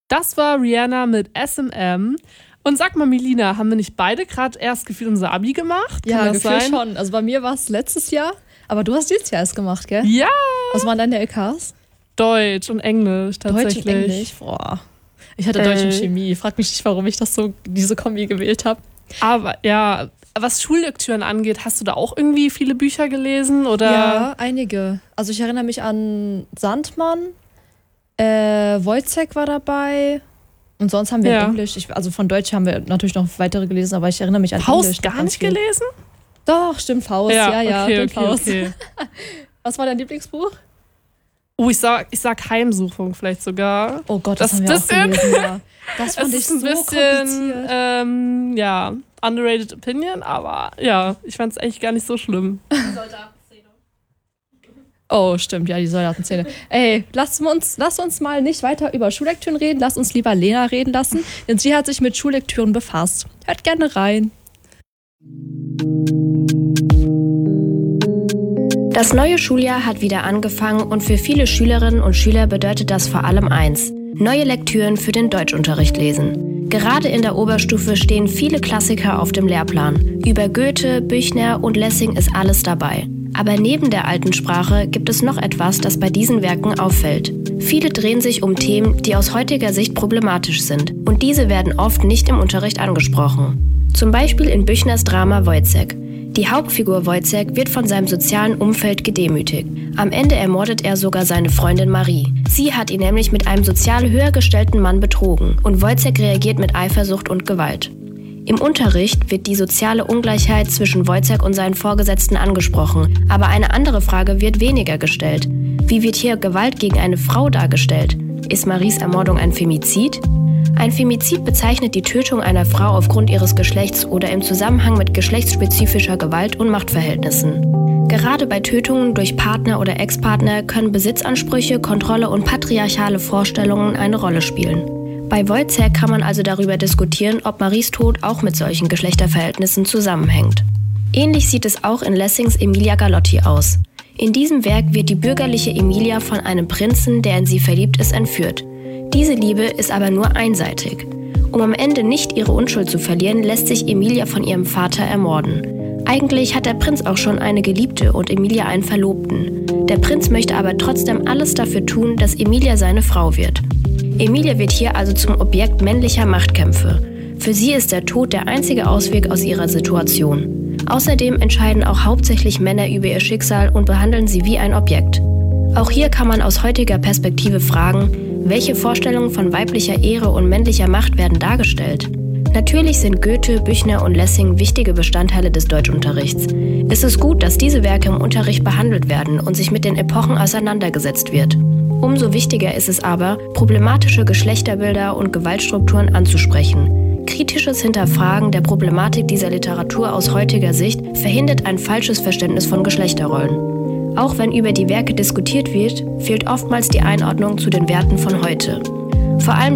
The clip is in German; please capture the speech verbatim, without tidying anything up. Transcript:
Das war Rihanna mit S M M. Und sag mal, Melina, haben wir nicht beide gerade erst gefühlt unser Abi gemacht? Kann Ja, das gefühlt sein? schon. Also bei mir war es letztes Jahr, aber du hast dieses Jahr erst gemacht, gell? Ja! Was waren deine L Ks? Deutsch und Englisch tatsächlich. Deutsch und Englisch? Boah. Ich hatte Äh. Deutsch und Chemie. Frag mich nicht, warum ich das so, diese Kombi gewählt habe. Aber ja, was Schullektüren angeht, hast du da auch irgendwie viele Bücher gelesen? Oder? Ja, einige. Also ich erinnere mich an Sandmann, äh, Wojciech war dabei und sonst haben wir Ja. Englisch. Ich, also von Deutsch haben wir natürlich noch weitere gelesen, aber ich erinnere mich an Faust Englisch. noch gar ganz nicht viel. gelesen? Doch, stimmt, Faust. Ja, ja, okay, stimmt, okay, Faust. okay. Was war dein Lieblingsbuch? Oh, ich sag, ich sag Heimsuchung vielleicht sogar. Oh Gott, das, Das- haben wir das auch gelesen, ja. Das Es fand ich ist ein so bisschen, kompliziert. ähm, ja, underrated opinion, aber ja, ich fand es eigentlich gar nicht so schlimm. Oh, stimmt, ja, die Soldatenzähne. Ey, lass uns, lass uns mal nicht weiter über Schullektüren reden, lass uns lieber Lena reden lassen, denn sie hat sich mit Schullektüren befasst. Hört gerne rein. Das neue Schuljahr hat wieder angefangen und für viele Schülerinnen und Schüler bedeutet das vor allem eins: neue Lektüren für den Deutschunterricht lesen. Gerade in der Oberstufe stehen viele Klassiker auf dem Lehrplan. Über Goethe, Büchner und Lessing ist alles dabei. Aber neben der alten Sprache gibt es noch etwas, das bei diesen Werken auffällt. Viele drehen sich um Themen, die aus heutiger Sicht problematisch sind. Und diese werden oft nicht im Unterricht angesprochen. Zum Beispiel in Büchners Drama Wojciech. Die Hauptfigur Wojciech wird von seinem sozialen Umfeld gedemütigt. Am Ende ermordet er sogar seine Freundin Marie. Sie hat ihn nämlich mit einem sozial höher gestellten Mann betrogen und Wojciech reagiert mit Eifersucht und Gewalt. Im Unterricht wird die soziale Ungleichheit zwischen Wojciech und seinen Vorgesetzten angesprochen, aber eine andere Frage wird weniger gestellt. Wie wird hier Gewalt gegen eine Frau dargestellt? Ist Maries Ermordung ein Femizid? Ein Femizid bezeichnet die Tötung einer Frau aufgrund ihres Geschlechts oder im Zusammenhang mit geschlechtsspezifischer Gewalt und Machtverhältnissen. Gerade bei Tötungen durch Partner oder Ex-Partner können Besitzansprüche, Kontrolle und patriarchale Vorstellungen eine Rolle spielen. Bei Wojciech kann man also darüber diskutieren, ob Maries Tod auch mit solchen Geschlechterverhältnissen zusammenhängt. Ähnlich sieht es auch in Lessings Emilia Galotti aus. In diesem Werk wird die bürgerliche Emilia von einem Prinzen, der in sie verliebt ist, entführt. Diese Liebe ist aber nur einseitig. Um am Ende nicht ihre Unschuld zu verlieren, lässt sich Emilia von ihrem Vater ermorden. Eigentlich hat der Prinz auch schon eine Geliebte und Emilia einen Verlobten. Der Prinz möchte aber trotzdem alles dafür tun, dass Emilia seine Frau wird. Emilia wird hier also zum Objekt männlicher Machtkämpfe. Für sie ist der Tod der einzige Ausweg aus ihrer Situation. Außerdem entscheiden auch hauptsächlich Männer über ihr Schicksal und behandeln sie wie ein Objekt. Auch hier kann man aus heutiger Perspektive fragen, welche Vorstellungen von weiblicher Ehre und männlicher Macht werden dargestellt? Natürlich sind Goethe, Büchner und Lessing wichtige Bestandteile des Deutschunterrichts. Es ist gut, dass diese Werke im Unterricht behandelt werden und sich mit den Epochen auseinandergesetzt wird. Umso wichtiger ist es aber, problematische Geschlechterbilder und Gewaltstrukturen anzusprechen. Kritisches Hinterfragen der Problematik dieser Literatur aus heutiger Sicht verhindert ein falsches Verständnis von Geschlechterrollen. Auch wenn über die Werke diskutiert wird, fehlt oftmals die Einordnung zu den Werten von heute. Vor allem